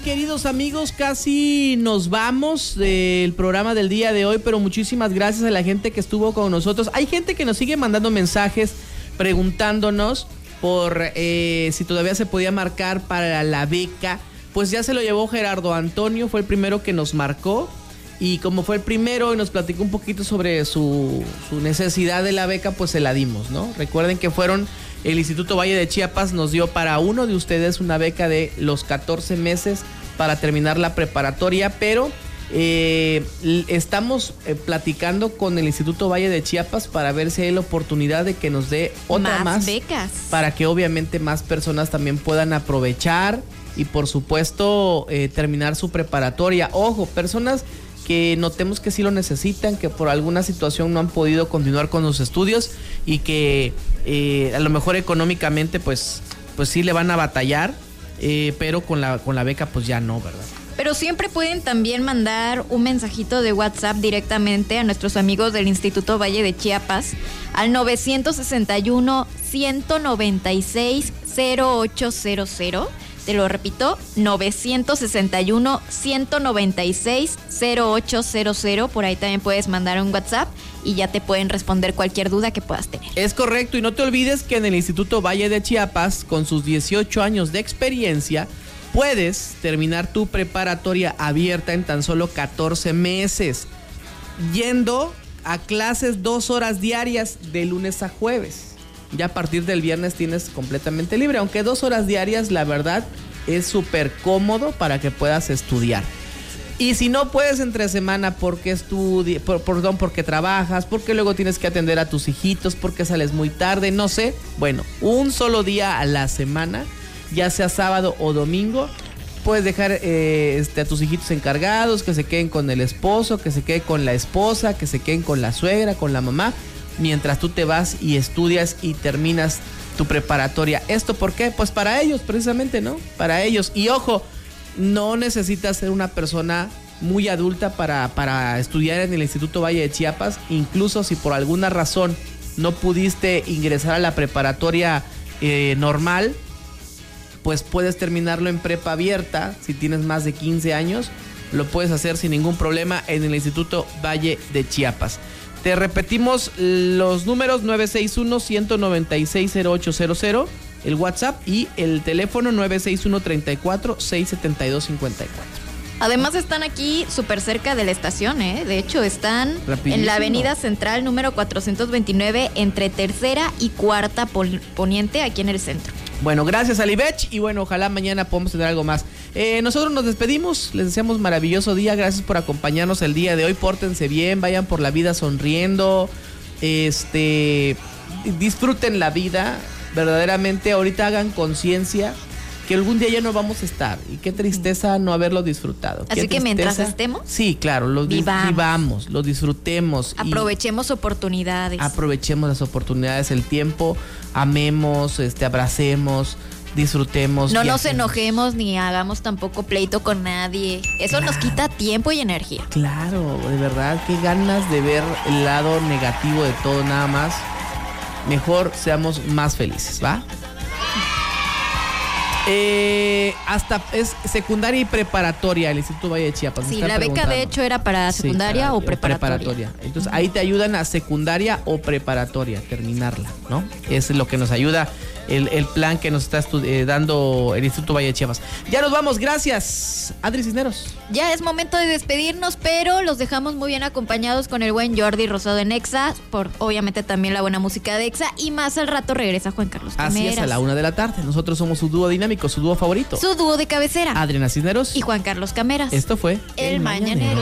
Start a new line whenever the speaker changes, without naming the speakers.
queridos amigos, casi nos vamos del programa del día de hoy, pero muchísimas gracias a la gente que estuvo con nosotros. Hay gente que nos sigue mandando mensajes preguntándonos por si todavía se podía marcar para la beca. Pues ya se lo llevó Gerardo Antonio, fue el primero que nos marcó. Y como fue el primero y nos platicó un poquito sobre su necesidad de la beca, pues se la dimos, ¿no? Recuerden que el Instituto Valle de Chiapas nos dio para uno de ustedes una beca de los 14 meses para terminar la preparatoria, pero estamos platicando con el Instituto Valle de Chiapas para ver si hay la oportunidad de que nos dé otra más
becas,
para que obviamente más personas también puedan aprovechar y por supuesto terminar su preparatoria. Ojo, personas que notemos que sí lo necesitan, que por alguna situación no han podido continuar con los estudios y que a lo mejor económicamente pues sí le van a batallar, pero con la beca pues ya no, ¿verdad?
Pero siempre pueden también mandar un mensajito de WhatsApp directamente a nuestros amigos del Instituto Valle de Chiapas al 961-196-0800. Te lo repito, 961-196-0800. Por ahí también puedes mandar un WhatsApp y ya te pueden responder cualquier duda que puedas tener.
Es correcto, y no te olvides que en el Instituto Valle de Chiapas, con sus 18 años de experiencia, puedes terminar tu preparatoria abierta en tan solo 14 meses, yendo a clases 2 horas diarias de lunes a jueves. Ya a partir del viernes tienes completamente libre, aunque 2 horas diarias, la verdad, es súper cómodo para que puedas estudiar. Y si no puedes entre semana porque porque trabajas, porque luego tienes que atender a tus hijitos, porque sales muy tarde, no sé. Bueno, un solo día a la semana, ya sea sábado o domingo, puedes dejar a tus hijitos encargados, que se queden con el esposo, que se queden con la esposa, que se queden con la suegra, con la mamá, mientras tú te vas y estudias y terminas tu preparatoria. ¿Esto por qué? Pues para ellos, precisamente, ¿no? Para ellos. Y ojo, no necesitas ser una persona muy adulta para estudiar en el Instituto Valle de Chiapas. Incluso si por alguna razón no pudiste ingresar a la preparatoria normal, pues puedes terminarlo en prepa abierta. Si tienes más de 15 años, lo puedes hacer sin ningún problema en el Instituto Valle de Chiapas. Te repetimos los números: 961-196-0800, el WhatsApp, y el teléfono 961-34-672-54.
Además están aquí súper cerca de la estación, De hecho, están
rapidísimo
en la avenida central número 429, entre tercera y cuarta poniente, aquí en el centro.
Bueno, gracias Alibech, y bueno, ojalá mañana podamos tener algo más. Nosotros nos despedimos, les deseamos maravilloso día, gracias por acompañarnos el día de hoy, pórtense bien, vayan por la vida sonriendo, disfruten la vida, verdaderamente ahorita hagan conciencia que algún día ya no vamos a estar, y qué tristeza no haberlo disfrutado.
Así que mientras estemos,
sí, claro, lo vivamos, lo disfrutemos.
Aprovechemos oportunidades.
Aprovechemos las oportunidades, el tiempo, amemos, abracemos, disfrutemos.
No nos enojemos ni hagamos tampoco pleito con nadie. Eso nos quita tiempo y energía.
Claro, de verdad, qué ganas de ver el lado negativo de todo, nada más. Mejor seamos más felices, ¿va? Hasta es secundaria y preparatoria el Instituto Valle de Chiapas.
Sí, la beca de hecho era para secundaria o preparatoria.
Entonces ahí te ayudan a secundaria o preparatoria, terminarla, ¿no? Es lo que nos ayuda el plan que nos está dando el Instituto Valle de Chiapas. Ya nos vamos, gracias, Adri Cisneros.
Ya es momento de despedirnos, pero los dejamos muy bien acompañados con el buen Jordi Rosado en Exa, por obviamente también la buena música de Exa, y más al rato regresa Juan Carlos Cameras.
Así es, a la 1 de la tarde. Nosotros somos su dúo dinámico, su dúo favorito.
Su dúo de cabecera.
Adriana Cisneros
y Juan Carlos Cameras.
Esto fue
El Mañanero.